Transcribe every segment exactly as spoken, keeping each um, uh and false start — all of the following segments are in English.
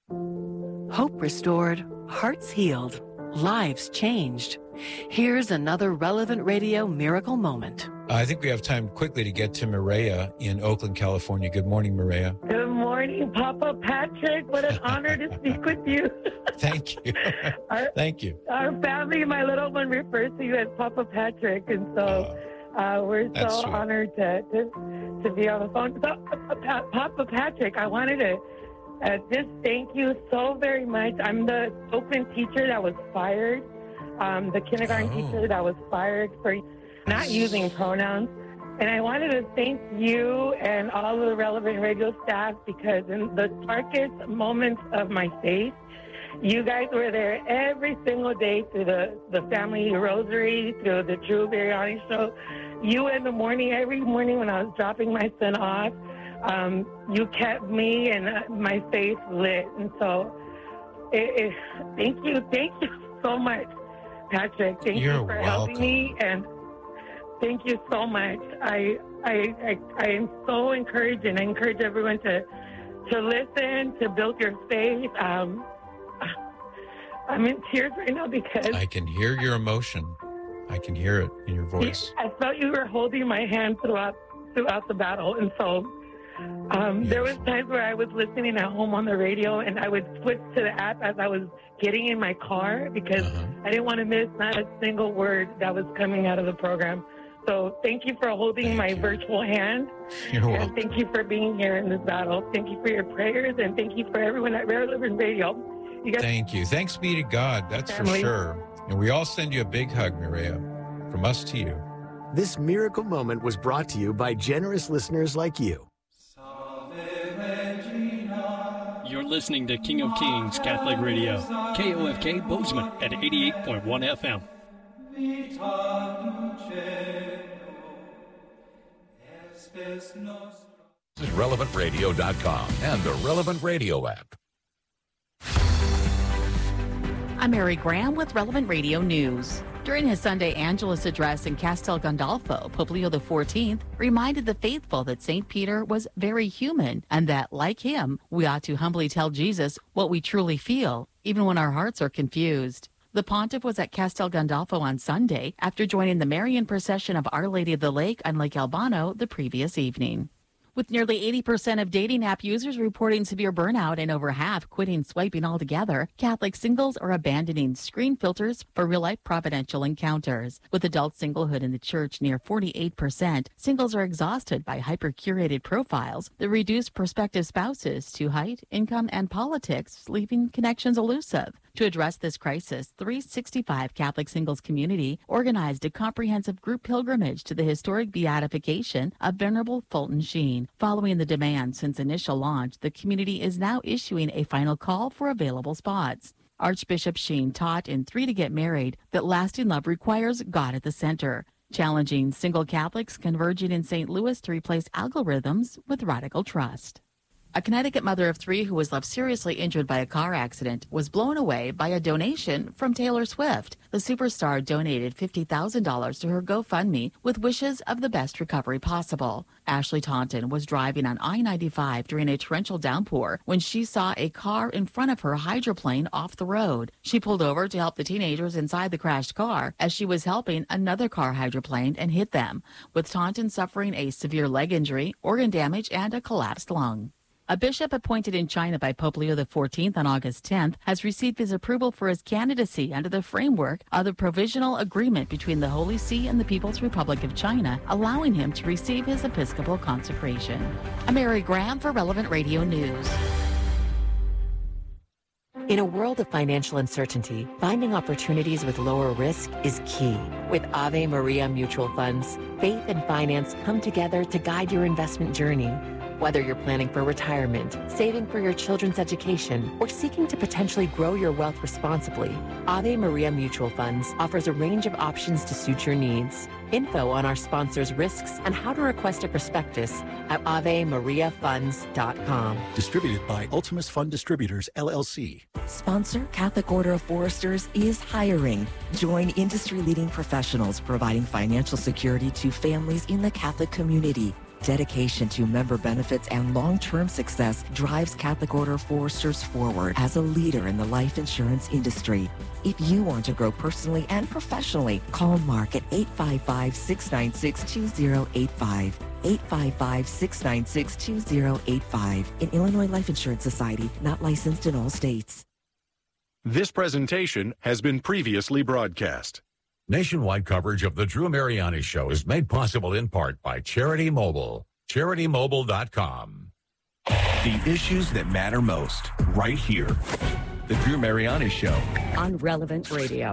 Hope restored, hearts healed, lives changed. Here's another Relevant Radio miracle moment. I think we have time quickly to get to Maria in Oakland, California. Good morning, Maria. Good morning, Papa Patrick. What an honor to speak with you. Thank you. our, Thank you. Our family, my little one, refers to you as Papa Patrick, and so uh, uh, we're so sweet. honored to, to to be on the phone. So, uh, Papa Patrick, I wanted to uh, just thank you so very much. I'm the Oakland teacher that was fired, um, the kindergarten Oh. teacher that was fired for not using pronouns. And I wanted to thank you and all the Relevant Radio staff, because in the darkest moments of my faith, you guys were there every single day through the, the family rosary, through the Drew Biryani show. You in the morning, every morning when I was dropping my son off, um, you kept me and uh, my faith lit. And so it, it, thank you. Thank you so much, Patrick. Thank You're you for welcome. helping me. And thank you so much. I, I, I, I am so encouraged, and I encourage everyone to, to listen, to build your faith. Um, I'm in tears right now because I can hear your emotion. I can hear it in your voice. I felt you were holding my hand throughout throughout the battle, and so um, Yes. there was times where I was listening at home on the radio, and I would switch to the app as I was getting in my car because Uh-huh. I didn't want to miss not a single word that was coming out of the program. So thank you for holding Thank my you. virtual hand, You're and welcome. thank you for being here in this battle. Thank you for your prayers, and thank you for everyone at Relevant Radio. You guys. Thank you. Thanks be to God. That's for Family. sure. And we all send you a big hug, Maria, from us to you. This miracle moment was brought to you by generous listeners like you. You're listening to King of Kings Catholic Radio, K O F K Bozeman at eighty-eight point one F M. This is relevant radio dot com and the Relevant Radio app. I'm Mary Graham with Relevant Radio News. During his Sunday Angelus address in Castel Gandolfo, Pope Leo the fourteenth reminded the faithful that Saint Peter was very human and that, like him, we ought to humbly tell Jesus what we truly feel, even when our hearts are confused. The pontiff was at Castel Gandolfo on Sunday after joining the Marian procession of Our Lady of the Lake on Lake Albano the previous evening. With nearly eighty percent of dating app users reporting severe burnout and over half quitting swiping altogether, Catholic singles are abandoning screen filters for real-life providential encounters. With adult singlehood in the church near forty-eight percent, singles are exhausted by hyper-curated profiles that reduce prospective spouses to height, income, and politics, leaving connections elusive. To address this crisis, three sixty-five Catholic Singles Community organized a comprehensive group pilgrimage to the historic beatification of Venerable Fulton Sheen. Following the demand since initial launch, the community is now issuing a final call for available spots. Archbishop Sheen taught in Three to Get Married that lasting love requires God at the center, challenging single Catholics converging in Saint Louis to replace algorithms with radical trust. A Connecticut mother of three who was left seriously injured by a car accident was blown away by a donation from Taylor Swift. The superstar donated fifty thousand dollars to her GoFundMe with wishes of the best recovery possible. Ashley Taunton was driving on I ninety-five during a torrential downpour when she saw a car in front of her hydroplane off the road. She pulled over to help the teenagers inside the crashed car as she was helping another car hydroplaned and hit them, with Taunton suffering a severe leg injury, organ damage, and a collapsed lung. A bishop appointed in China by Pope Leo the fourteenth on August tenth has received his approval for his candidacy under the framework of the provisional agreement between the Holy See and the People's Republic of China, allowing him to receive his episcopal consecration. I'm Mary Graham for Relevant Radio News. In a world of financial uncertainty, finding opportunities with lower risk is key. With Ave Maria Mutual Funds, faith and finance come together to guide your investment journey. Whether you're planning for retirement, saving for your children's education, or seeking to potentially grow your wealth responsibly, Ave Maria Mutual Funds offers a range of options to suit your needs. Info on our sponsors' risks and how to request a prospectus at ave maria funds dot com. Distributed by Ultimus Fund Distributors, L L C. Sponsor Catholic Order of Foresters is hiring. Join industry-leading professionals providing financial security to families in the Catholic community. Dedication to member benefits and long-term success drives Catholic Order Foresters forward as a leader in the life insurance industry. If you want to grow personally and professionally, call Mark at eight five five, six nine six, two zero eight five. eight five five, six nine six, two zero eight five. An Illinois Life Insurance Society, not licensed in all states. This presentation has been previously broadcast. Nationwide coverage of the Drew Mariani Show is made possible in part by Charity Mobile. charity mobile dot com. The issues that matter most, right here. The Drew Mariani Show. On Relevant Radio.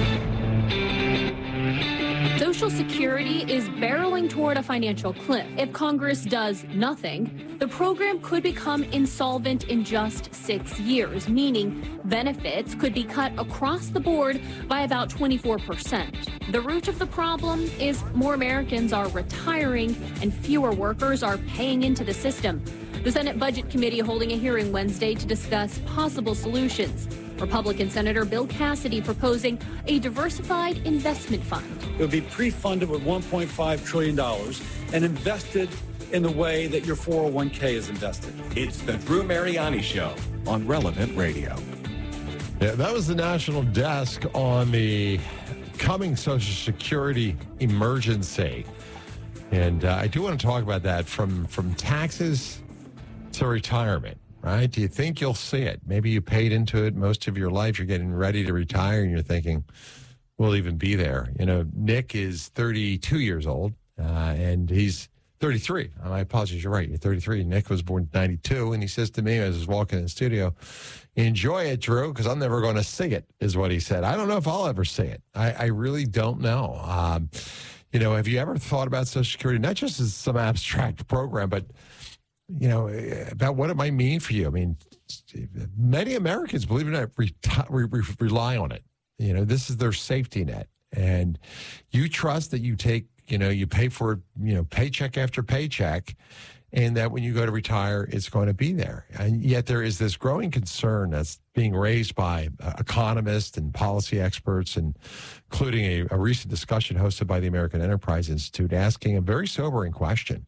Social Security is barreling toward a financial cliff. If Congress does nothing, the program could become insolvent in just six years, meaning benefits could be cut across the board by about twenty-four percent. The root of the problem is more Americans are retiring and fewer workers are paying into the system. The Senate Budget Committee holding a hearing Wednesday to discuss possible solutions. Republican Senator Bill Cassidy proposing a diversified investment fund. It would be pre-funded with one point five trillion dollars and invested in the way that your four oh one k is invested. It's the Drew Mariani Show on Relevant Radio. Yeah, that was the National Desk on the coming Social Security emergency. And uh, I do want to talk about that from, from taxes to retirement. Right? Do you think you'll see it? Maybe you paid into it most of your life. You're getting ready to retire and you're thinking, we'll even be there. You know, Nick is thirty-two years old uh, and he's thirty-three. My apologies. You're right. You're thirty-three. Nick was born in ninety-two. And he says to me as I was walking in the studio, enjoy it, Drew, because I'm never going to see it, is what he said. I don't know if I'll ever see it. I, I really don't know. Um, you know, have you ever thought about Social Security, not just as some abstract program, but you know, about what it might mean for you? I mean, many Americans, believe it or not, reti- re- re- rely on it. You know, this is their safety net. And you trust that you take, you know, you pay for it, you know, paycheck after paycheck, and that when you go to retire, it's going to be there. And yet there is this growing concern that's being raised by uh, economists and policy experts, and including a, a recent discussion hosted by the American Enterprise Institute, asking a very sobering question.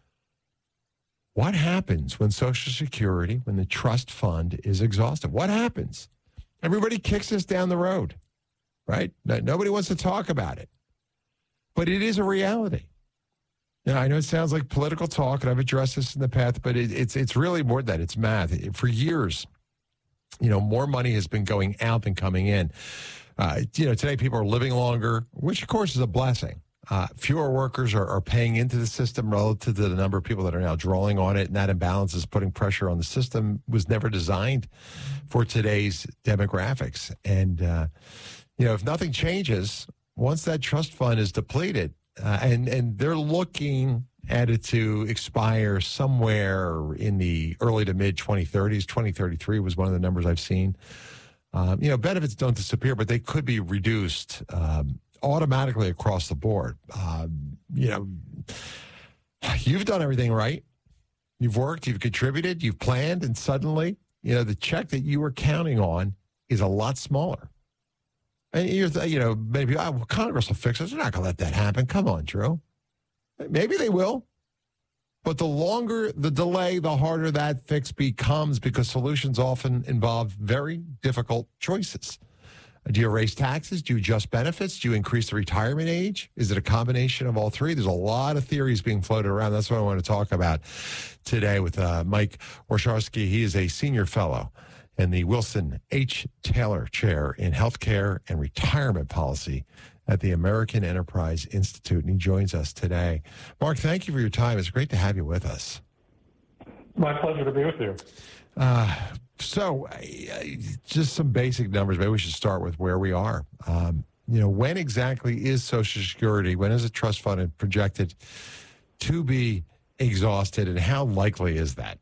What happens when Social Security, when the trust fund is exhausted? What happens? Everybody kicks us down the road, right? Nobody wants to talk about it. But it is a reality. Now, I know it sounds like political talk, and I've addressed this in the past, but it, it's it's really more than that. It's math. For years, you know, more money has been going out than coming in. Uh, you know, today people are living longer, which, of course, is a blessing. Uh, fewer workers are, are paying into the system relative to the number of people that are now drawing on it, and that imbalance is putting pressure on the system. Was never designed for today's demographics. And, uh, you know, if nothing changes, once that trust fund is depleted, uh, and, and they're looking at it to expire somewhere in the early to mid twenty thirties, twenty thirty-three was one of the numbers I've seen. Um, you know, benefits don't disappear, but they could be reduced um, automatically across the board. Um, you know, you've done everything right. You've worked, you've contributed, you've planned, and suddenly, you know, the check that you were counting on is a lot smaller. And you're, you know, maybe oh, well, Congress will fix it. They're not going to let that happen. Come on, Drew. Maybe they will. But the longer the delay, the harder that fix becomes, because solutions often involve very difficult choices. Do you raise taxes? Do you adjust benefits? Do you increase the retirement age? Is it a combination of all three? There's a lot of theories being floated around. That's what I want to talk about today with uh, Mike Warshawski. He is a senior fellow in the Wilson H. Taylor Chair in Healthcare and Retirement Policy at the American Enterprise Institute, and he joins us today. Mark, thank you for your time. It's great to have you with us. My pleasure to be with you. Uh, so, uh, just some basic numbers. Maybe we should start with where we are. Um, you know, when exactly is Social Security, when is a trust fund projected to be exhausted, and how likely is that?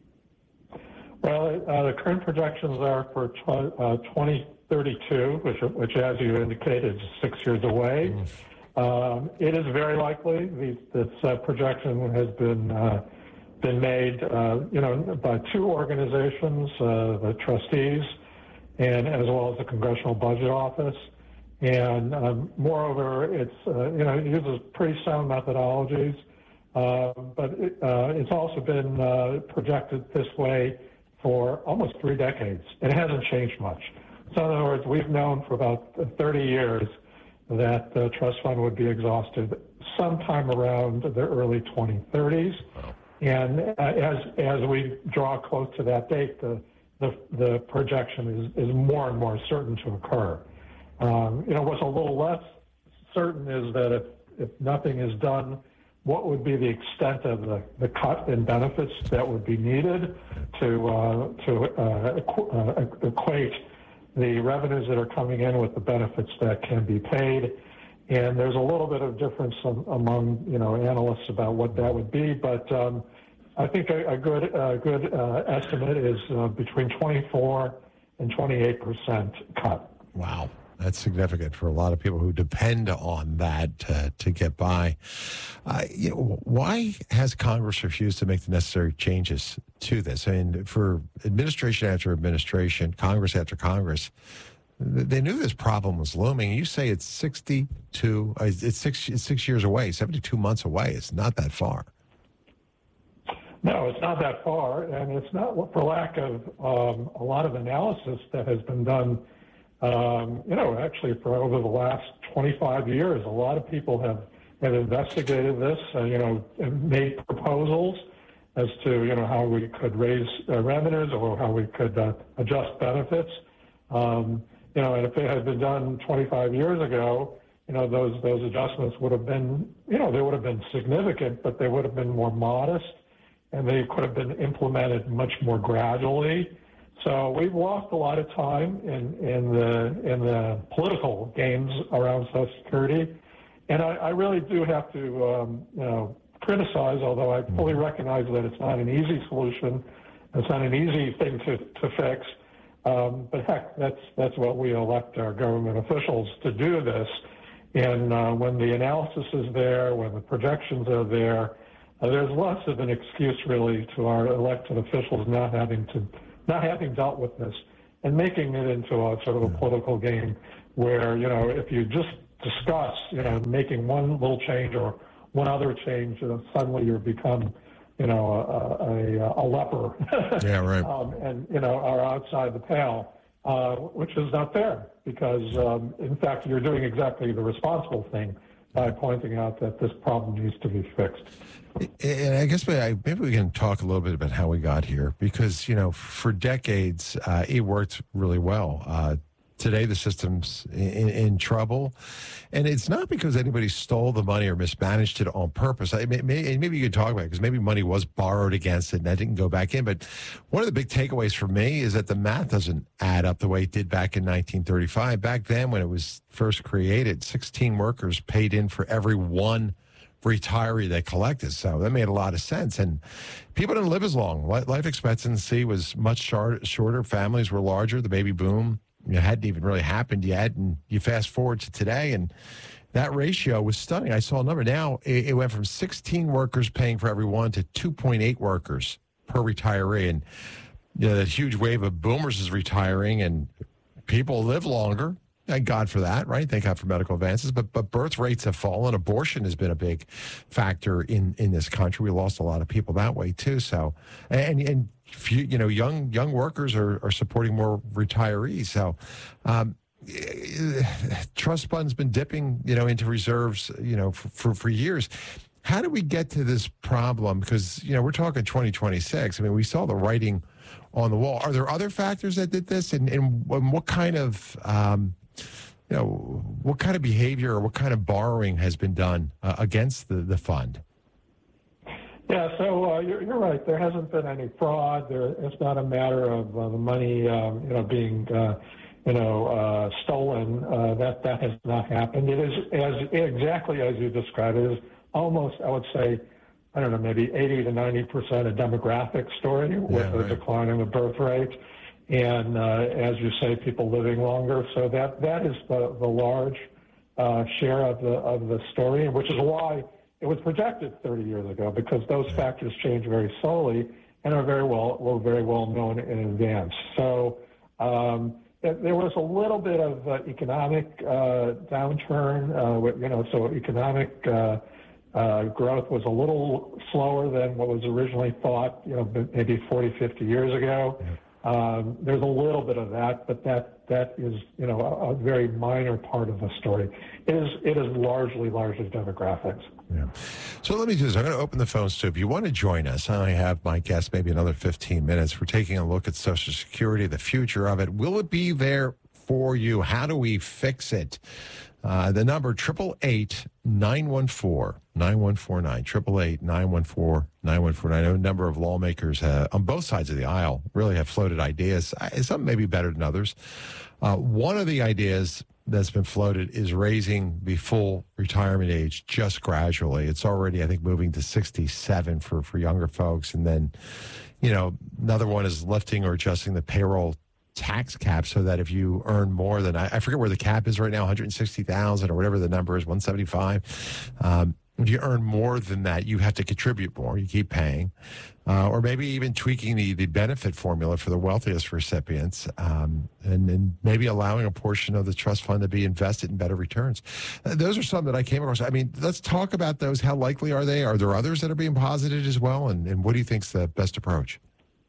Well, uh, the current projections are for tw- uh, twenty thirty-two, which, which, as you indicated, is six years away. Mm. Um, it is very likely. These, this uh, projection has been uh, been made, uh, you know, by two organizations, uh, the trustees, and as well as the Congressional Budget Office. And um, moreover, it's uh, you know, it uses pretty sound methodologies Uh, but it, uh, it's also been uh, projected this way for almost three decades. It hasn't changed much. So in other words, we've known for about thirty years that the trust fund would be exhausted sometime around the early twenty thirties. And uh, as as we draw close to that date, the the, the projection is, is more and more certain to occur. Um, you know, what's a little less certain is that if, if nothing is done, what would be the extent of the, the cut in benefits that would be needed to uh, to uh, equ- uh, equate the revenues that are coming in with the benefits that can be paid. And there's a little bit of difference um, among, you know, analysts about what that would be, but um, I think a, a good uh, good uh, estimate is uh, between twenty-four and twenty-eight percent cut. Wow. That's significant for a lot of people who depend on that uh, to get by. Uh, you know, why has Congress refused to make the necessary changes to this? I mean, for administration after administration, Congress after Congress, they knew this problem was looming. You say it's sixty-two, uh, it's six, it's six years away, seventy-two months away. It's not that far. No, it's not that far, and it's not for lack of um, a lot of analysis that has been done. Um, you know, actually, for over the last twenty-five years, a lot of people have, have investigated this, uh, you know, and made proposals as to, you know, how we could raise uh, revenues or how we could uh, adjust benefits. Um, you know, and if it had been done twenty-five years ago, you know, those those adjustments would have been, you know, they would have been significant, but they would have been more modest, and they could have been implemented much more gradually. So we've lost a lot of time in, in the in the political games around Social Security, and I, I really do have to um, you know criticize, although I fully recognize that it's not an easy solution, it's not an easy thing to to fix. Um, but heck, that's that's what we elect our government officials to do this. And uh, when the analysis is there, when the projections are there, uh, there's less of an excuse really to our elected officials not having to. not having dealt with this and making it into a sort of a political game where, you know, if you just discuss, you know, making one little change or one other change, you know, suddenly you become, you know, a, a, a leper. Yeah, right. um, and, you know, are outside the pale, uh, which is not fair because, um, in fact, you're doing exactly the responsible thing by pointing out that this problem needs to be fixed. And I guess maybe we can talk a little bit about how we got here, because, you know, for decades, uh, it worked really well. Uh, today, the system's in, in trouble. And it's not because anybody stole the money or mismanaged it on purpose. I may, maybe you could talk about it, because maybe money was borrowed against it and that didn't go back in. But one of the big takeaways for me is that the math doesn't add up the way it did back in nineteen thirty-five. Back then, when it was first created, sixteen workers paid in for every one retiree they collected. So that made a lot of sense. And people didn't live as long. Life expectancy was much short, shorter. Families were larger. The baby boom, you know, hadn't even really happened yet. And you fast forward to today, and that ratio was stunning. I saw a number. Now it, it went from sixteen workers paying for every one to two point eight workers per retiree. And you know, that huge wave of boomers is retiring, and people live longer. Thank God for that, right? Thank God for medical advances. But but birth rates have fallen. Abortion has been a big factor in, in this country. We lost a lot of people that way too. So and and few, you know, young young workers are, are supporting more retirees. So um, trust fund's been dipping, you know, into reserves, you know, for, for, for years. How do we get to this problem? Because, you know, we're talking twenty twenty-six. I mean, we saw the writing on the wall. Are there other factors that did this? And, and what kind of, um, you know, what kind of behavior or what kind of borrowing has been done uh, against the, the fund? Yeah, so uh, you're, you're right. There hasn't been any fraud. There, it's not a matter of uh, the money, um, you know, being, uh, you know, uh, stolen. Uh, that that has not happened. It is as exactly as you described. It is almost, I would say, I don't know, maybe eighty to ninety percent a demographic story with yeah, right. a decline in the birth rate. And uh, as you say, people living longer. So that that is the, the large uh, share of the of the story, which is why it was projected thirty years ago, because those yeah. factors change very slowly and are very well were very well known in advance. So um, there was a little bit of uh, economic uh, downturn, uh, you know, so economic uh, Uh, growth was a little slower than what was originally thought, you know, maybe forty, fifty years ago. Um, there's a little bit of that, but that that is, you know, a, a very minor part of the story. It is it is largely, largely demographics. Yeah. So let me do this. I'm going to open the phones too. If you want to join us, I have my guest maybe another fifteen minutes. We're taking a look at Social Security, the future of it. Will it be there for you? How do we fix it? Uh, the number, triple eight nine one four nine one four nine, triple eight nine one four nine one four nine. I know a number of lawmakers uh, on both sides of the aisle really have floated ideas. Some may be better than others. Uh, one of the ideas that's been floated is raising the full retirement age just gradually. It's already, I think, moving to sixty-seven for, for younger folks. And then, you know, another one is lifting or adjusting the payroll tax cap so that if you earn more than, I, I forget where the cap is right now, one hundred sixty thousand or whatever the number is, one seventy-five. Um, if you earn more than that, you have to contribute more. You keep paying. Uh, or maybe even tweaking the, the benefit formula for the wealthiest recipients, um, and, and maybe allowing a portion of the trust fund to be invested in better returns. Uh, those are some that I came across. I mean, let's talk about those. How likely are they? Are there others that are being posited as well? And, and what do you think is the best approach?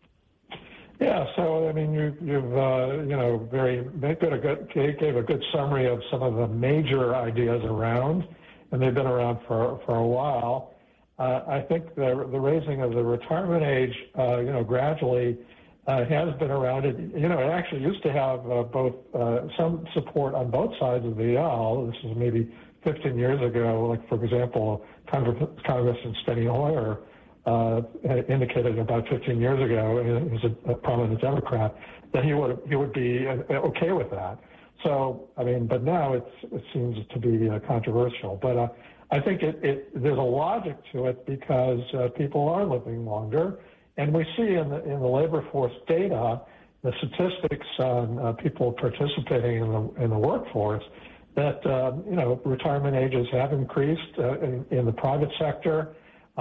Yeah, so I mean, you, you've uh, you know very good a good gave a good summary of some of the major ideas around, and they've been around for for a while. Uh, I think the the raising of the retirement age, uh, you know, gradually uh, has been around. It you know it actually used to have uh, both uh, some support on both sides of the aisle. This is maybe fifteen years ago. Like for example, Congress, Congressman Steny Hoyer Uh, indicated about fifteen years ago, and he was a, a prominent Democrat, that he would he would be uh, okay with that. So, I mean, but now it's, it seems to be uh, controversial. But uh, I think it, it there's a logic to it because uh, people are living longer, and we see in the in the labor force data, the statistics on uh, people participating in the in the workforce, that uh, you know retirement ages have increased uh, in, in the private sector.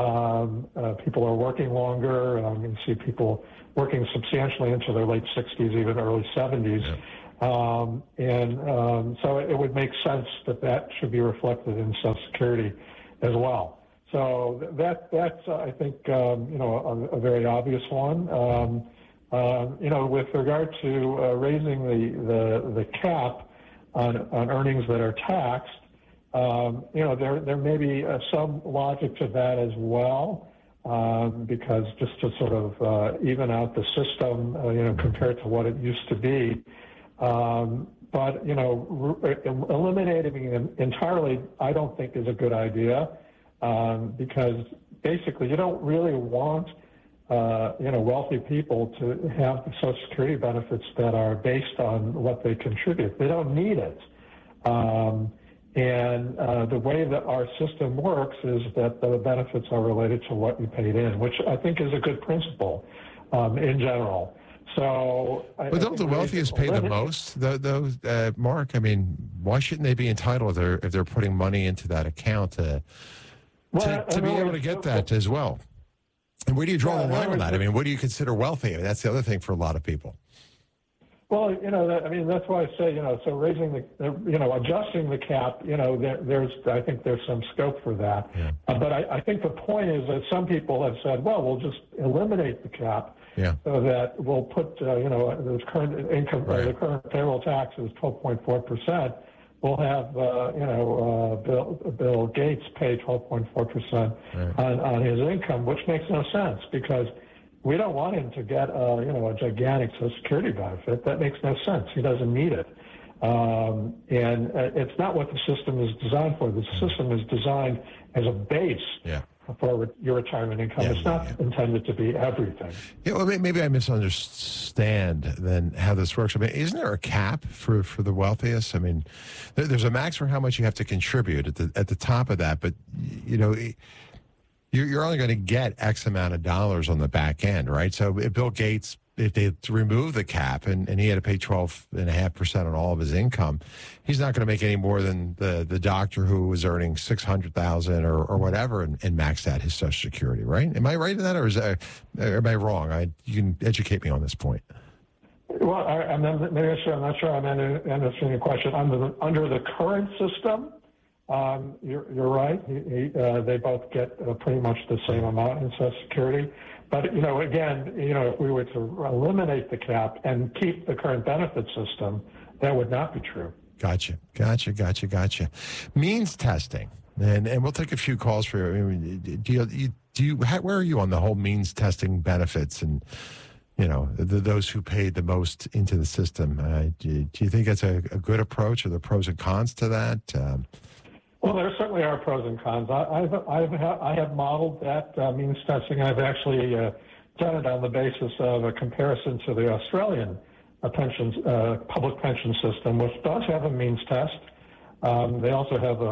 Um, uh, people are working longer. Um, you see people working substantially into their late sixties, even early seventies. Yeah. Um, and um, so it would make sense that that should be reflected in Social Security as well. So that that's, uh, I think, um, you know, a, a very obvious one. Um, uh, you know, with regard to uh, raising the, the, the cap on, on earnings that are taxed, Um, you know, there there may be uh, some logic to that as well, um, because just to sort of uh, even out the system, uh, you know, compared to what it used to be. Um, but, you know, re- eliminating them entirely, I don't think is a good idea, um, because basically you don't really want, uh, you know, wealthy people to have the Social Security benefits that are based on what they contribute. They don't need it. Um, And uh, the way that our system works is that the benefits are related to what you paid in, which I think is a good principle um, in general. So, but don't the wealthiest pay the most? Those, uh, Mark. I mean, why shouldn't they be entitled if they're, if they're putting money into that account to well, to, to be able to get that as well? And where do you draw yeah, the line on that? I mean, what do you consider wealthy? I mean, that's the other thing for a lot of people. Well, you know, that, I mean, that's why I say, you know, so raising the, you know, adjusting the cap, you know, there, there's, I think there's some scope for that. Yeah. Uh, but I, I think the point is that some people have said, well, we'll just eliminate the cap, yeah. so that we'll put, uh, you know, the current income, right. uh, the current payroll tax is twelve point four percent. We'll have, uh, you know, uh, Bill, Bill Gates pay twelve point four percent right. on, on his income, which makes no sense because we don't want him to get, a, you know, a gigantic Social Security benefit. That makes no sense. He doesn't need it. Um, and uh, it's not what the system is designed for. The system is designed as a base yeah. for re- your retirement income. Yeah, it's not yeah. intended to be everything. Yeah, well, maybe I misunderstand then how this works. I mean, isn't there a cap for, for the wealthiest? I mean, there, there's a max for how much you have to contribute at the at the top of that. But, you know, it, you're only going to get X amount of dollars on the back end, right? So if Bill Gates, if they remove the cap and, and he had to pay twelve point five percent on all of his income, he's not going to make any more than the, the doctor who was earning six hundred thousand dollars or, or whatever and, and maxed out his Social Security, right? Am I right in that, or is that, or am I wrong? I, you can educate me on this point. Well, I, I'm, not, maybe I'm not sure I'm understanding your question. Under the, under the current system, Um, you're, you're right. He, he, uh, they both get uh, pretty much the same amount in Social Security. But, you know, again, you know, if we were to eliminate the cap and keep the current benefit system, that would not be true. Gotcha, gotcha, gotcha, gotcha. Means testing, and and we'll take a few calls for you. I mean, do you, do you how, where are you on the whole means testing benefits and, you know, the, those who paid the most into the system? Uh, do, do you think that's a, a good approach? Are there pros and cons to that? Um, Well, there certainly are pros and cons. I, I've, I've I have modeled that uh, means testing. I've actually uh, done it on the basis of a comparison to the Australian uh, pensions, uh, public pension system, which does have a means test. Um, they also have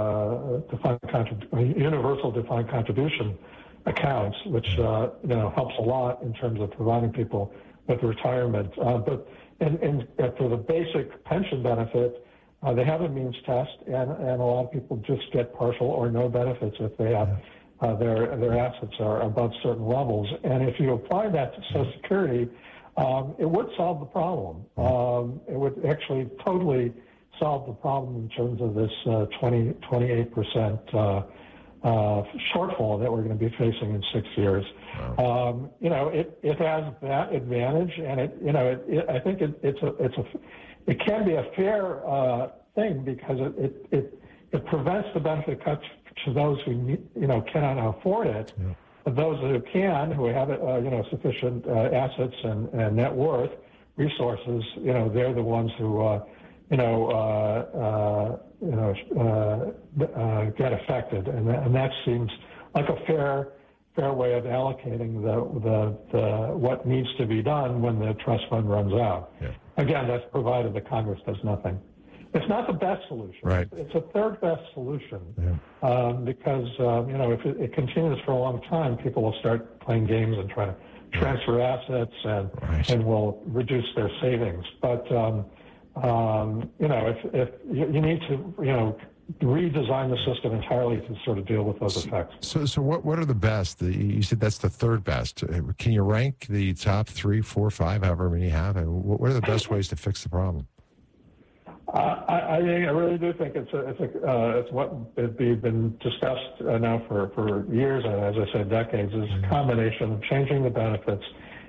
a, a defined contrib- a universal defined contribution accounts, which uh, you know helps a lot in terms of providing people with retirement. Uh, but and, and for the basic pension benefit, Uh, they have a means test, and, and a lot of people just get partial or no benefits if they have uh, their their assets are above certain levels. And if you apply that to Social Security, um, it would solve the problem. Um, it would actually totally solve the problem in terms of this uh, twenty, twenty-eight percent uh, uh, shortfall that we're going to be facing in six years. Wow. Um, you know, it, it has that advantage, and it you know it, it, I think it, it's a it's a It can be a fair uh, thing because it, it, it, it prevents the benefit cuts to those who need, you know cannot afford it. Yeah. But those who can, who have uh, you know sufficient uh, assets and, and net worth resources, you know they're the ones who uh, you know uh, uh, you know uh, uh, get affected, and that, and that seems like a fair fair way of allocating the the, the what needs to be done when the trust fund runs out. Yeah. Again, that's provided that Congress does nothing. It's not the best solution. Right. It's a third best solution yeah. um, because, um, you know, if it, it continues for a long time, people will start playing games and try to transfer assets and right. and will reduce their savings. But, um, um, you know, if, if you, you need to, you know, redesign the system entirely to sort of deal with those effects. So, so what, what are the best? The, you said that's the third best. Can you rank the top three, four, five, however many you have? And what are the best ways to fix the problem? Uh, I, I, I really do think it's a, it's, a, uh, it's what has been discussed uh, now for, for years, and as I said, decades, is a combination of changing the benefits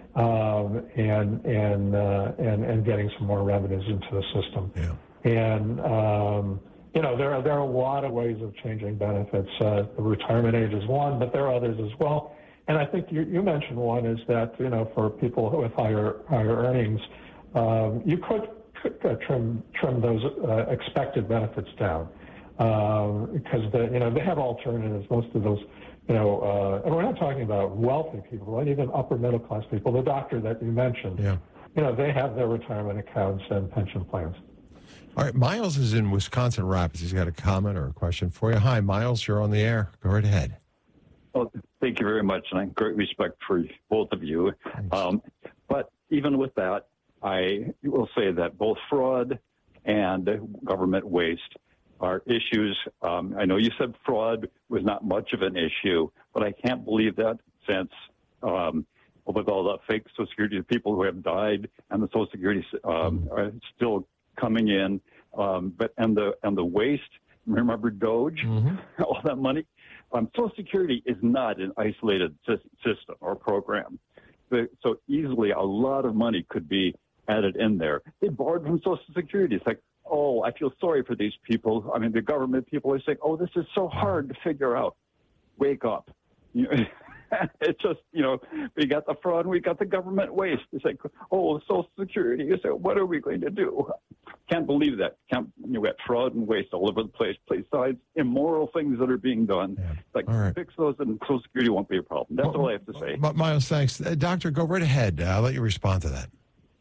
um, and and, uh, and and getting some more revenues into the system. Yeah. And um, you know, there are there are a lot of ways of changing benefits. Uh, the retirement age is one, but there are others as well. And I think you, you mentioned one is that, you know, for people with higher higher earnings, um, you could, could uh, trim trim those uh, expected benefits down um, because the, you know they have alternatives. Most of those, you know, uh, and we're not talking about wealthy people, right? Even upper middle class people. The doctor that you mentioned, yeah. you know, they have their retirement accounts and pension plans. All right, Miles is in Wisconsin Rapids. He's got a comment or a question for you. Hi, Miles, you're on the air. Go right ahead. Well, thank you very much, and I have great respect for both of you. Um, but even with that, I will say that both fraud and government waste are issues. Um, I know you said fraud was not much of an issue, but I can't believe that since um, with all the fake Social Security people who have died and the Social Security um, are still coming in, um, but and the and the waste. Remember Doge, mm-hmm. all that money. Um, Social Security is not an isolated system or program, so easily a lot of money could be added in there. They borrowed from Social Security. It's like, oh, I feel sorry for these people. I mean, the government people are saying, oh, this is so hard to figure out. Wake up. You know, it's just, you know, we got the fraud, we got the government waste. It's like, oh, Social Security. You say, what are we going to do? Can't believe that. Can't, you know, we got fraud and waste all over the place. Besides immoral things that are being done. Yeah. Like, right. Fix those and Social Security won't be a problem. That's well, all I have to say. Miles, thanks. Uh, Doctor, go right ahead. Uh, I'll let you respond to that.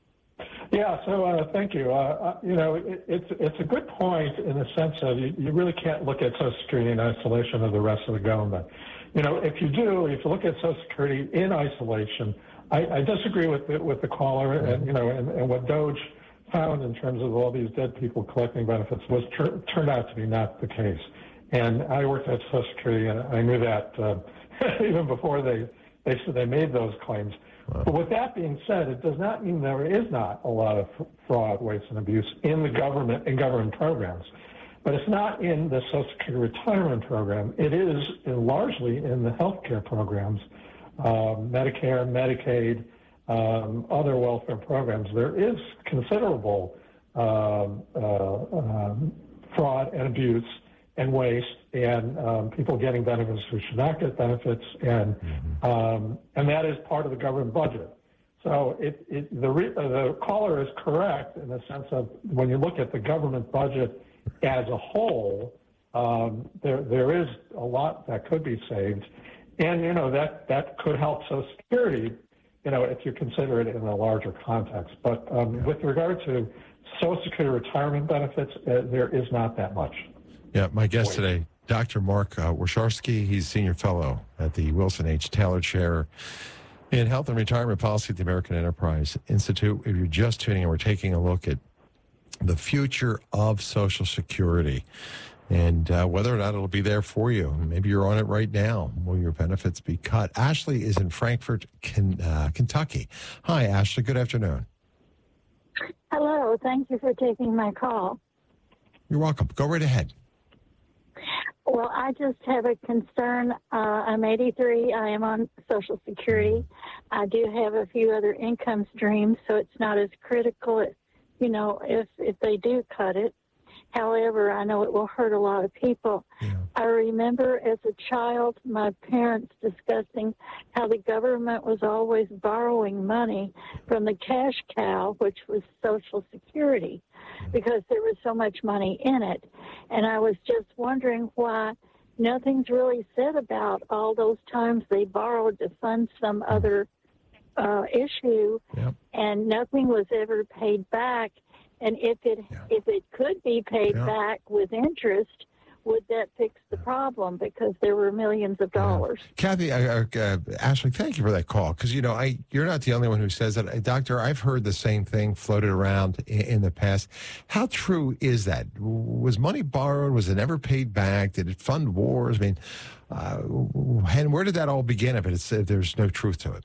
Yeah, so uh, thank you. Uh, you know, it, it's it's a good point in the sense of you, you really can't look at Social Security in isolation of the rest of the government. You know, if you do, if you look at Social Security in isolation, I, I disagree with the, with the caller, and you know, and, and what Doge found in terms of all these dead people collecting benefits was tur- turned out to be not the case. And I worked at Social Security, and I knew that uh, even before they they they made those claims. Wow. But with that being said, it does not mean there is not a lot of fraud, waste, and abuse in the government in government programs. But it's not in the Social Security retirement program. It is in, largely in the health care programs, um, Medicare, Medicaid, um, other welfare programs. There is considerable um, uh, um, fraud and abuse and waste, and um, people getting benefits who should not get benefits, and um, and that is part of the government budget. So it, it, the, re, uh, the caller is correct in the sense of when you look at the government budget as a whole, um, there there is a lot that could be saved, and you know that that could help Social Security, you know, if you consider it in a larger context. But um, yeah. with regard to Social Security retirement benefits, uh, there is not that much. Yeah, my guest today, Doctor Mark uh, Warshawski. He's senior fellow at the Wilson H. Taylor Chair in Health and Retirement Policy at the American Enterprise Institute. If you're just tuning in, we're taking a look at the future of Social Security and uh, whether or not it'll be there for you. Maybe you're on it right now. Will your benefits be cut? Ashley is in Frankfort, Ken, uh, Kentucky. Hi, Ashley. Good afternoon. Hello. Thank you for taking my call. You're welcome. Go right ahead. Well, I just have a concern. Uh, I'm eighty-three. I am on Social Security. I do have a few other income streams, so it's not as critical, you know, if, if they do cut it. However, I know it will hurt a lot of people. Yeah. I remember as a child my parents discussing how the government was always borrowing money from the cash cow, which was Social Security, because there was so much money in it. And I was just wondering why nothing's really said about all those times they borrowed to fund some other uh, issue, yep. and nothing was ever paid back. And if it yeah. if it could be paid yeah. back with interest, would that fix the problem? Because there were millions of dollars. Yeah. Kathy, uh, uh, Ashley, thank you for that call. Because you know, I you're not the only one who says that, uh, Doctor. I've heard the same thing floated around in, in the past. How true is that? Was money borrowed? Was it never paid back? Did it fund wars? I mean, uh, and where did that all begin? If it's if there's no truth to it.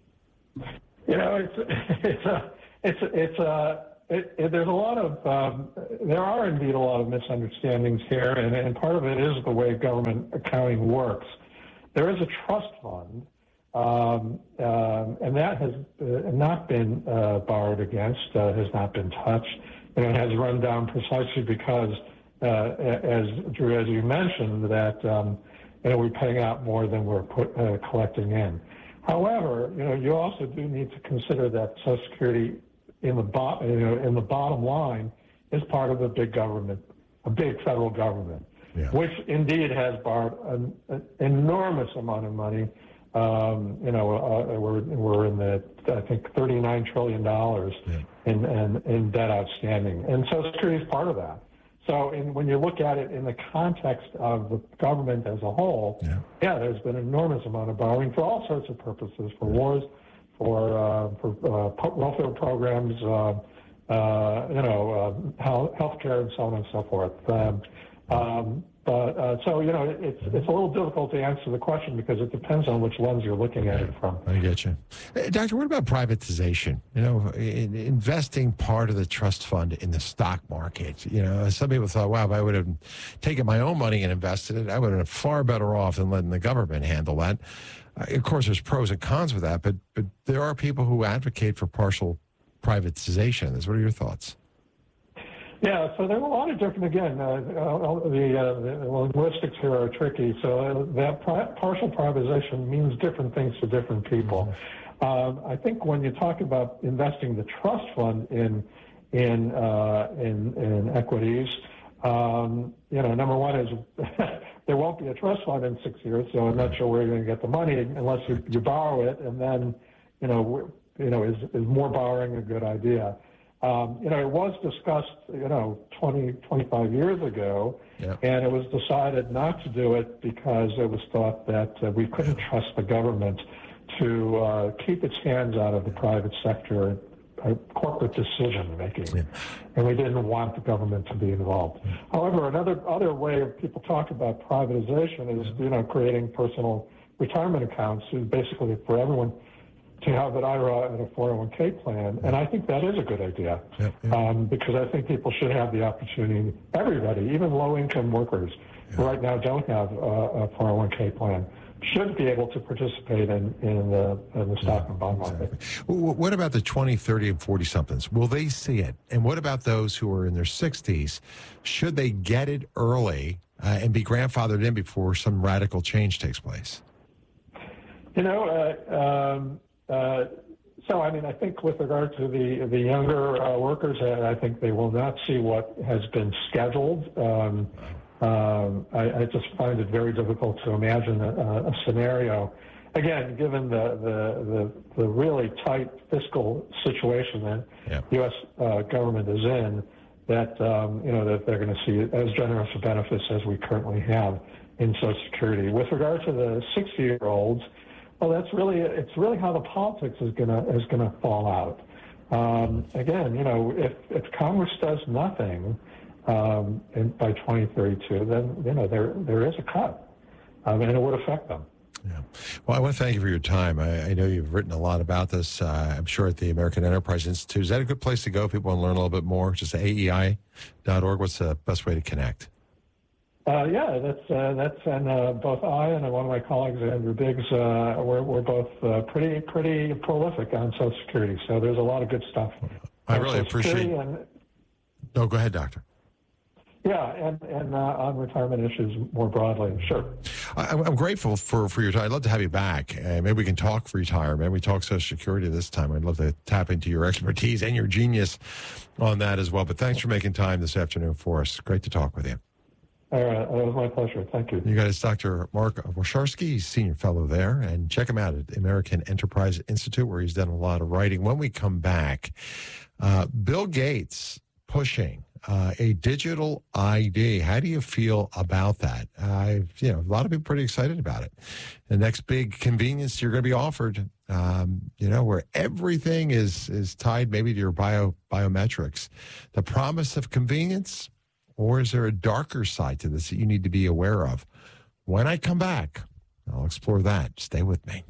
You know, it's it's a it's it's a. It, it, there's a lot of, um, there are indeed a lot of misunderstandings here, and, and part of it is the way government accounting works. There is a trust fund, um, um, and that has uh, not been uh, borrowed against, uh, has not been touched, and it has run down precisely because, uh, as Drew, as you mentioned, that um, you know, we're paying out more than we're put, uh, collecting in. However, you know, you also do need to consider that Social Security in the bo- you know, in the bottom line is part of a big government, a big federal government, yeah. which indeed has borrowed an, an enormous amount of money. Um, you know, uh, we're we're in the I think thirty-nine trillion dollars yeah. in, in in debt outstanding, and Social Security is part of that. So, in, when you look at it in the context of the government as a whole, yeah, yeah there's been an enormous amount of borrowing for all sorts of purposes, for yeah. wars, for uh, for uh, welfare programs, uh, uh, you know, uh, health care and so on and so forth. Um, um, but uh, so you know, it's it's a little difficult to answer the question because it depends on which lens you're looking at it from. I get you, hey, Doctor. What about privatization? You know, in, investing part of the trust fund in the stock market. You know, some people thought, wow, if I would have taken my own money and invested it, I would have been far better off than letting the government handle that. Uh, of course, there's pros and cons with that, but but there are people who advocate for partial privatization. What are your thoughts? Yeah, so there are a lot of different, again, uh, uh, the, uh, the linguistics here are tricky. So uh, that pri- partial privatization means different things to different people. Mm-hmm. Uh, I think when you talk about investing the trust fund in in uh, in, in equities, um, you know, number one is there won't be a trust fund in six years, so I'm not sure where you're going to get the money unless you, you borrow it, and then, you know, you know, is is more borrowing a good idea? Um, you know, it was discussed, you know, twenty, twenty-five years ago, yep. and it was decided not to do it because it was thought that uh, we couldn't trust the government to uh, keep its hands out of the private sector, uh, corporate decision-making, yeah. and we didn't want the government to be involved. Yeah. However, another other way of people talk about privatization is, yeah. you know, creating personal retirement accounts, basically for everyone to have an I R A and a four oh one k plan, and I think that is a good idea Yep, yep. Um, because I think people should have the opportunity, everybody, even low-income workers who right now don't have a, a four oh one k plan, should be able to participate in, in, the, in the stock and bond market. W- What about the twenty, thirty, and forty-somethings? Will they see it? And what about those who are in their sixties? Should they get it early uh, and be grandfathered in before some radical change takes place? You know, uh, um, uh, so I mean, I think with regard to the the younger uh, workers, uh, I think they will not see what has been scheduled. Um, um, I, I just find it very difficult to imagine a, a scenario. Again, given the, the the the really tight fiscal situation that yeah. the U S uh, government is in, that um, you know that they're going to see as generous a benefits as we currently have in Social Security. With regard to the sixty-year-olds. Well, that's really it's really how the politics is gonna is gonna fall out. Um, again, you know, if if Congress does nothing um, in, by twenty thirty-two, then you know there there is a cut, um, and it would affect them. Yeah. Well, I want to thank you for your time. I, I know you've written a lot about this. Uh, I'm sure at the American Enterprise Institute. Is that a good place to go? People want to learn a little bit more. Just A E I dot org. What's the best way to connect? Uh, yeah, that's uh, that's and uh, both I and one of my colleagues, Andrew Biggs, uh, we're we're both uh, pretty pretty prolific on Social Security. So there's a lot of good stuff. I on really Social appreciate. Security and, No, go ahead, Doctor. Yeah, and and uh, on retirement issues more broadly. Sure. I, I'm grateful for, for your time. I'd love to have you back. Uh, maybe we can talk retirement. Maybe we talk Social Security this time. I'd love to tap into your expertise and your genius on that as well. But thanks for making time this afternoon for us. Great to talk with you. All right. It was my pleasure. Thank you. You guys, Doctor Mark Warshawski, he's senior fellow there, and check him out at American Enterprise Institute, where he's done a lot of writing. When we come back, uh, Bill Gates pushing uh, a digital I D. How do you feel about that? Uh, you know, a lot of people are pretty excited about it. The next big convenience you're going to be offered, um, you know, where everything is is tied maybe to your bio biometrics. The promise of convenience. Or is there a darker side to this that you need to be aware of? When I come back, I'll explore that. Stay with me.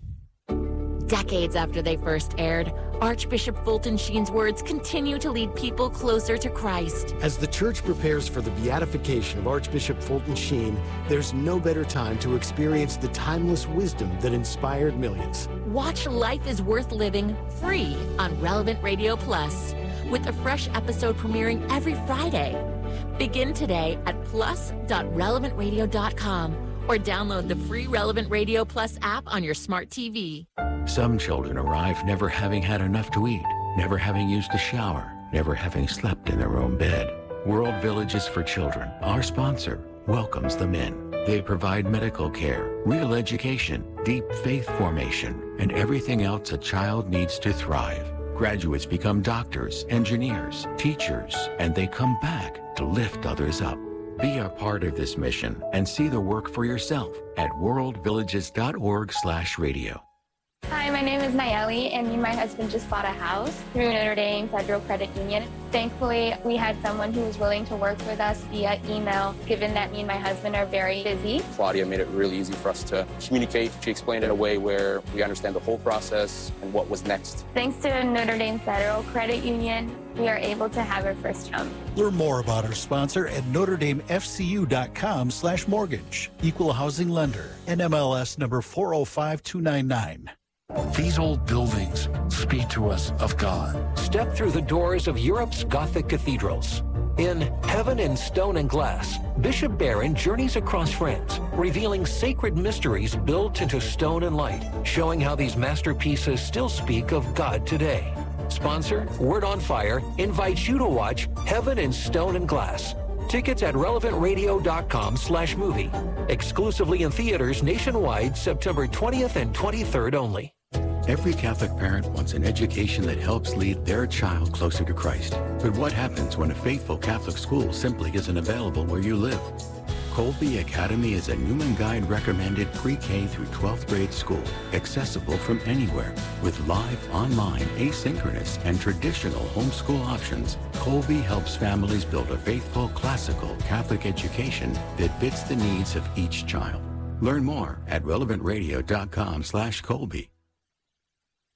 Decades after they first aired, Archbishop Fulton Sheen's words continue to lead people closer to Christ. As the church prepares for the beatification of Archbishop Fulton Sheen, there's no better time to experience the timeless wisdom that inspired millions. Watch Life is Worth Living free on Relevant Radio Plus, with a fresh episode premiering every Friday. Begin today at plus dot relevant radio dot com or download the free Relevant Radio Plus app on your smart T V. Some children arrive never having had enough to eat, never having used a shower, never having slept in their own bed. World Villages for Children, our sponsor, welcomes them in. They provide medical care, real education, deep faith formation, and everything else a child needs to thrive. Graduates become doctors, engineers, teachers, and they come back to lift others up. Be a part of this mission and see the work for yourself at world villages dot org slash radio. Hi, my name is Nayeli, and me and my husband just bought a house through Notre Dame Federal Credit Union. Thankfully, we had someone who was willing to work with us via email, given that me and my husband are very busy. Claudia made it really easy for us to communicate. She explained it in a way where we understand the whole process and what was next. Thanks to Notre Dame Federal Credit Union, we are able to have our first home. Learn more about our sponsor at notre dame f c u dot com slash mortgage. Equal housing lender. N M L S number four oh five two nine nine. These old buildings speak to us of God. Step through the doors of Europe's Gothic cathedrals. In Heaven in Stone and Glass, Bishop Barron journeys across France, revealing sacred mysteries built into stone and light, showing how these masterpieces still speak of God today. Sponsor, Word on Fire, invites you to watch Heaven in Stone and Glass. Tickets at relevant radio dot com slash movie. Exclusively in theaters nationwide, September twentieth and twenty-third only. Every Catholic parent wants an education that helps lead their child closer to Christ. But what happens when a faithful Catholic school simply isn't available where you live? Colby Academy is a Newman Guide recommended pre-K through twelfth grade school, accessible from anywhere. With live, online, asynchronous, and traditional homeschool options, Colby helps families build a faithful, classical Catholic education that fits the needs of each child. Learn more at relevant radio dot com slash Colby.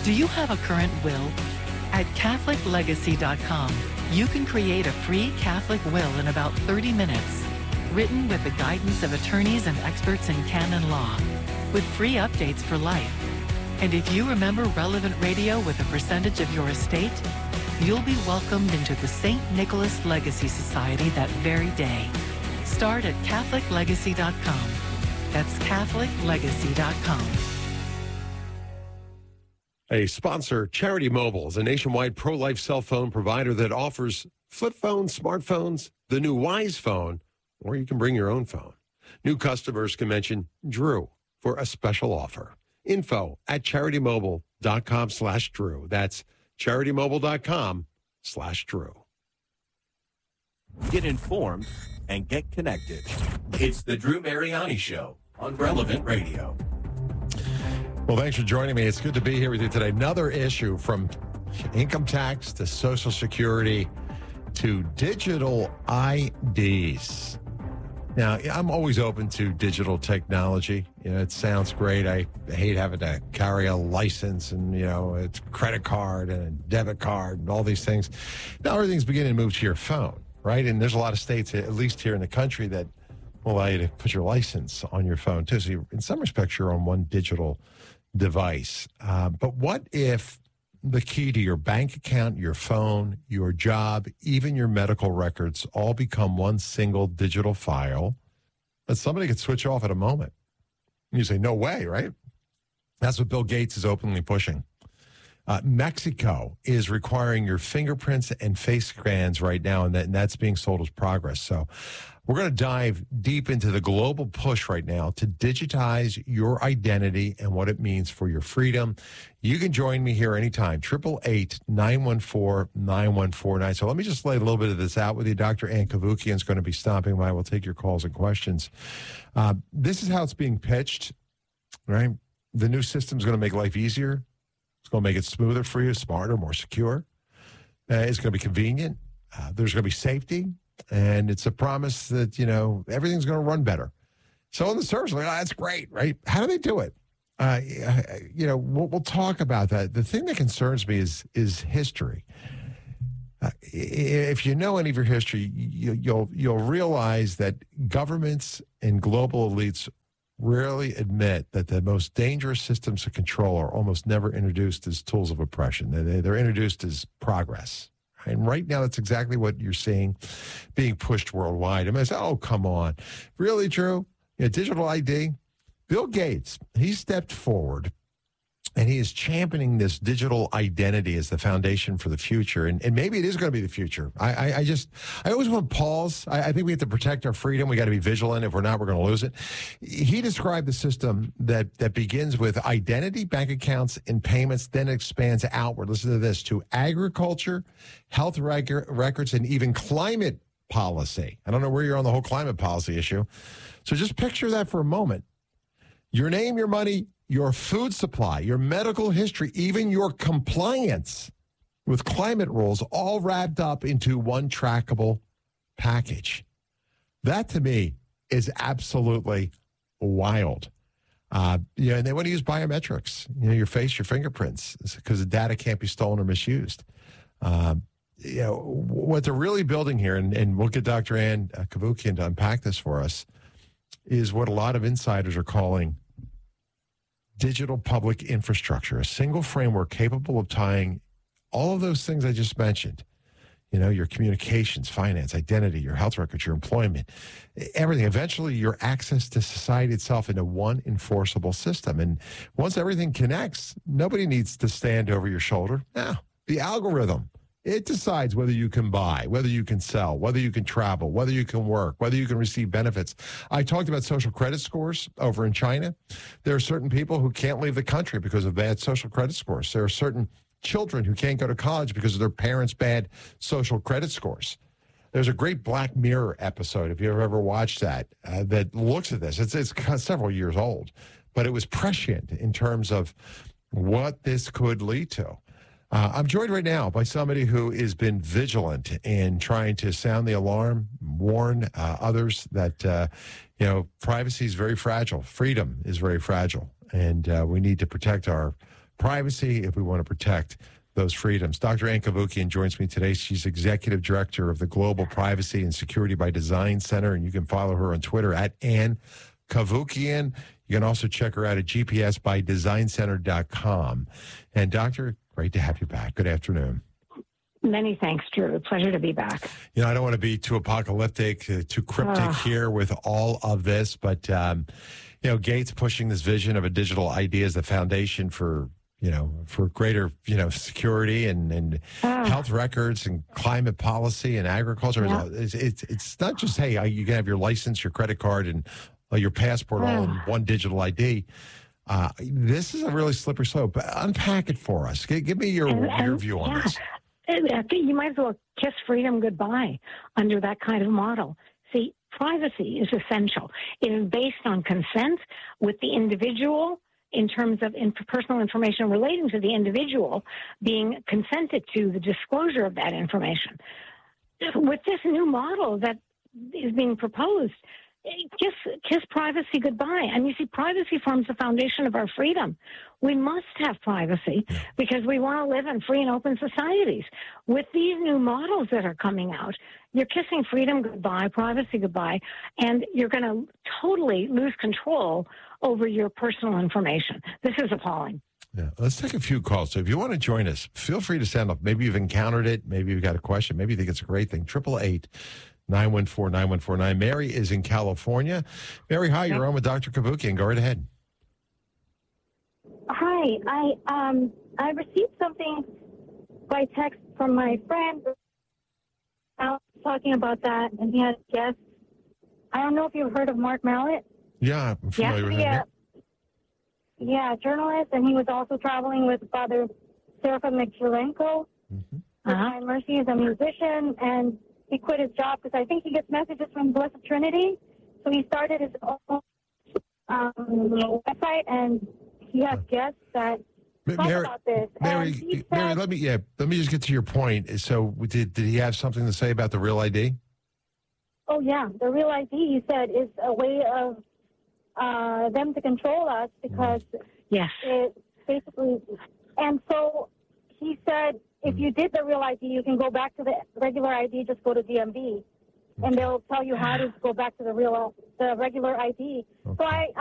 Do you have a current will? At Catholic Legacy dot com, you can create a free Catholic will in about thirty minutes, written with the guidance of attorneys and experts in canon law, with free updates for life. And if you remember Relevant Radio with a percentage of your estate, you'll be welcomed into the Saint Nicholas Legacy Society that very day. Start at Catholic Legacy dot com. That's Catholic Legacy dot com. A sponsor, Charity Mobile, is a nationwide pro-life cell phone provider that offers flip phones, smartphones, the new Wise phone, or you can bring your own phone. New customers can mention Drew for a special offer. Info at CharityMobile.com slash Drew. That's CharityMobile.com slash Drew. Get informed and get connected. It's the Drew Mariani Show on Relevant Radio. Well, thanks for joining me. It's good to be here with you today. Another issue from income tax to Social Security to digital I Ds. Now, I'm always open to digital technology. You know, it sounds great. I hate having to carry a license and, you know, it's a credit card and a debit card and all these things. Now, everything's beginning to move to your phone, right? And there's a lot of states, at least here in the country, that will allow you to put your license on your phone, too. So, you, in some respects, you're on one digital device. Uh, but what if the key to your bank account, your phone, your job, even your medical records all become one single digital file that somebody could switch off at a moment? And you say, no way, right? That's what Bill Gates is openly pushing. Uh, Mexico is requiring your fingerprints and face scans right now, and, that, and that's being sold as progress. So we're going to dive deep into the global push right now to digitize your identity and what it means for your freedom. You can join me here anytime, eight eight eight, nine one four, nine one four nine. So let me just lay a little bit of this out with you. Doctor Ann Cavoukian is going to be stopping by. We'll take your calls and questions. Uh, this is how it's being pitched, right? The new system is going to make life easier. It's going to make it smoother for you, smarter, more secure. Uh, it's going to be convenient. Uh, there's going to be safety. And it's a promise that, you know, everything's going to run better. So on the surface, like, oh, that's great, right? How do they do it? Uh, you know, we'll, we'll talk about that. The thing that concerns me is is history. Uh, if you know any of your history, you, you'll you'll realize that governments and global elites rarely admit that the most dangerous systems of control are almost never introduced as tools of oppression. They, they're introduced as progress. And right now, that's exactly what you're seeing being pushed worldwide. I mean, I say, oh, come on. Really, Drew? You know, digital I D? Bill Gates, he stepped forward, and he is championing this digital identity as the foundation for the future. And, and maybe it is going to be the future. I, I, I just, I always want to pause. I, I think we have to protect our freedom. We got to be vigilant. If we're not, we're going to lose it. He described the system that, that begins with identity, bank accounts, and payments, then expands outward. Listen to this, to agriculture, health rec- records, and even climate policy. I don't know where you're on the whole climate policy issue. So just picture that for a moment. Your name, your money, your food supply, your medical history, even your compliance with climate rules, all wrapped up into one trackable package. That, to me, is absolutely wild. Uh, you know, and they want to use biometrics, you know, your face, your fingerprints, because the data can't be stolen or misused. Um, you know, what they're really building here, and, and we'll get Doctor Ann Cavoukian to unpack this for us, is what a lot of insiders are calling digital public infrastructure, a single framework capable of tying all of those things I just mentioned, you know, your communications, finance, identity, your health records, your employment, everything, eventually your access to society itself into one enforceable system. And once everything connects, nobody needs to stand over your shoulder. Now, the algorithm, it decides whether you can buy, whether you can sell, whether you can travel, whether you can work, whether you can receive benefits. I talked about social credit scores over in China. There are certain people who can't leave the country because of bad social credit scores. There are certain children who can't go to college because of their parents' bad social credit scores. There's a great Black Mirror episode, if you've ever watched that, uh, that looks at this. It's, it's several years old, but it was prescient in terms of what this could lead to. Uh, I'm joined right now by somebody who has been vigilant in trying to sound the alarm, warn uh, others that, uh, you know, privacy is very fragile. Freedom is very fragile. And uh, we need to protect our privacy if we want to protect those freedoms. Doctor Ann Cavoukian joins me today. She's executive director of the Global Privacy and Security by Design Center, and you can follow her on Twitter at Ann Cavoukian. You can also check her out at G P S by design center dot com. And Doctor, great to have you back. Good afternoon. Many thanks, Drew. Pleasure to be back. You know, I don't want to be too apocalyptic, uh, too cryptic uh, here with all of this, but, um, you know, Gates pushing this vision of a digital I D as the foundation for, you know, for greater, you know, security and, and uh, health records and climate policy and agriculture. Yeah. It's, it's, it's not just, hey, you can have your license, your credit card, and uh, your passport uh, all in one digital I D. Uh, this is a really slippery slope. Unpack it for us. Give, give me your, and, your and, view on yeah. this. I think you might as well kiss freedom goodbye under that kind of model. See, privacy is essential. It is based on consent with the individual in terms of in personal information relating to the individual being consented to the disclosure of that information. With this new model that is being proposed, kiss, kiss privacy goodbye. And you see, privacy forms the foundation of our freedom. We must have privacy because we want to live in free and open societies. With these new models that are coming out, you're kissing freedom goodbye, privacy goodbye, and you're going to totally lose control over your personal information. This is appalling. Yeah, let's take a few calls. So if you want to join us, feel free to send up. Maybe you've encountered it. Maybe you've got a question. Maybe you think it's a great thing. Triple eight. nine one four, nine one four nine. Mary is in California. Mary, hi, you're on with Doctor Cavoukian. Go right ahead. Hi, I um I received something by text from my friend. I was talking about that, and he had guests. I don't know if you've heard of Mark Mallet. Yeah, I'm familiar yeah, with him. Yeah, yeah, journalist, and he was also traveling with Father Seraphim McJelenko. Mm-hmm. Uh-huh. Mercy is a musician, and he quit his job because I think he gets messages from Blessed Trinity. So he started his own um, website, and he has guests that talk Mary, about this. Mary, and he said, Mary, let me yeah, let me just get to your point. So, did did he have something to say about the Real I D? oh yeah, the Real I D, he said, is a way of uh, them to control us because yes, it basically. And so he said, if you did the Real I D, you can go back to the regular I D. Just go to D M V, and they'll tell you how to go back to the real, the regular I D. Okay. So I.